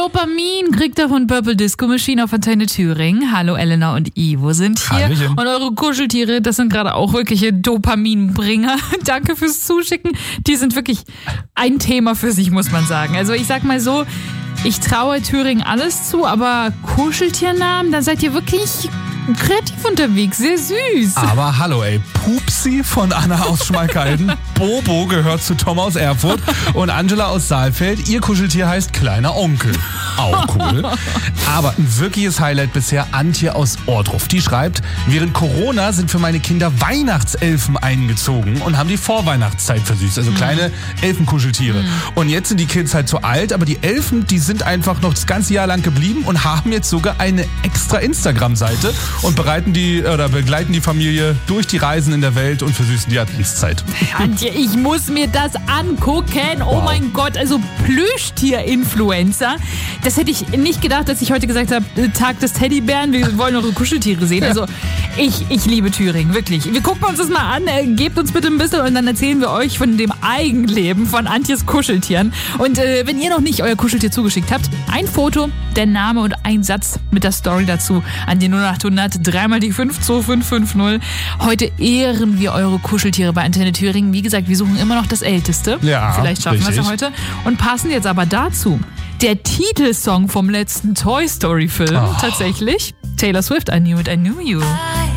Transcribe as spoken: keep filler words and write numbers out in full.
Dopamin kriegt er von Purple Disco Machine auf Antenne Thüringen. Hallo, Elena und Ivo sind hier. Hallöchen. Und eure Kuscheltiere, das sind gerade auch wirkliche Dopaminbringer. Danke fürs Zuschicken. Die sind wirklich ein Thema für sich, muss man sagen. Also ich sag mal so, ich traue Thüringen alles zu, aber Kuscheltiernamen, da seid ihr wirklich kreativ unterwegs, sehr süß. Aber hallo ey, Pupsi von Anna aus Schmalkalden, Bobo gehört zu Tom aus Erfurt und Angela aus Saalfeld. Ihr Kuscheltier heißt Kleiner Onkel. Auch cool. Aber ein wirkliches Highlight bisher Antje aus Ohrdruf. Die schreibt, während Corona sind für meine Kinder Weihnachtselfen eingezogen und haben die Vorweihnachtszeit versüßt. Also kleine Elfenkuscheltiere. Mhm. Und jetzt sind die Kids halt zu alt, aber die Elfen, die sind einfach noch das ganze Jahr lang geblieben und haben jetzt sogar eine extra Instagram-Seite und bereiten die oder begleiten die Familie durch die Reisen in der Welt und versüßen die Adventszeit. Antje, ich muss mir das angucken. Oh wow. Mein Gott, also Plüschtier-Influencer. Das hätte ich nicht gedacht, dass ich heute gesagt habe, Tag des Teddybären, wir wollen eure Kuscheltiere sehen. Also ich, ich liebe Thüringen, wirklich. Wir gucken uns das mal an, gebt uns bitte ein bisschen und dann erzählen wir euch von dem Eigenleben von Antjes Kuscheltieren. Und äh, wenn ihr noch nicht euer Kuscheltier zugeschickt habt, ein Foto, der Name und ein Satz mit der Story dazu an die null acht hundert dreimal die fünf zwei fünf fünf null. Heute ehren wir eure Kuscheltiere bei Antenne Thüringen. Wie gesagt, wir suchen immer noch das Älteste. Ja, vielleicht schaffen wir es ja richtig. heute. Und passen jetzt aber dazu der Titelsong vom letzten Toy Story Film. Oh. Tatsächlich. Taylor Swift, I Knew It, I Knew You.